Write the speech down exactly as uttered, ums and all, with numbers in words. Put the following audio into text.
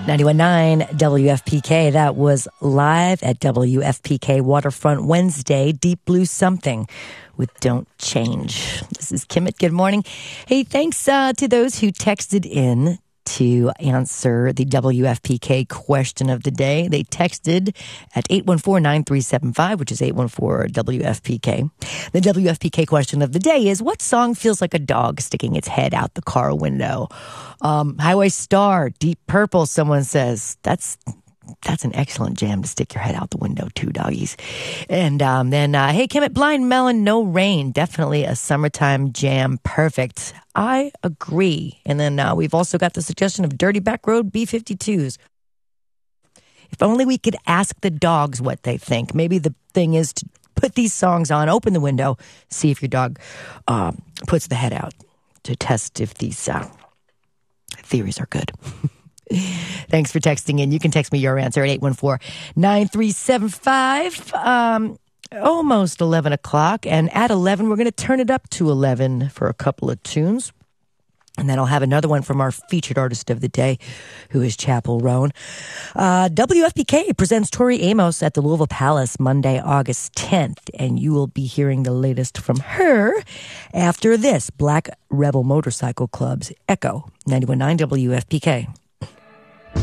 ninety-one point nine W F P K. That was live at W F P K Waterfront Wednesday, Deep Blue Something with Don't Change. This is Kimmett. Good morning. Hey, thanks uh, to those who texted in to answer the W F P K question of the day. They texted at eight one four, nine three seven five, which is eight one four W F P K. The W F P K question of the day is, what song feels like a dog sticking its head out the car window? Um, Highway Star, Deep Purple, someone says. That's That's an excellent jam to stick your head out the window, too, doggies. And um, then, uh, hey, Kimmett, Blind Melon, No Rain. Definitely a summertime jam. Perfect. I agree. And then uh, we've also got the suggestion of Dirty Back Road B fifty-twos. If only we could ask the dogs what they think. Maybe the thing is to put these songs on, open the window, see if your dog uh, puts the head out to test if these uh, theories are good. Thanks for texting in. You can text me your answer at eight one four, nine three seven five. Um, almost eleven o'clock. And at eleven, we're going to turn it up to eleven for a couple of tunes. And then I'll have another one from our featured artist of the day, who is Chapel Roan. Uh, W F P K presents Tori Amos at the Louisville Palace Monday, August tenth. And you will be hearing the latest from her after this. Black Rebel Motorcycle Club's Echo, ninety-one point nine W F P K.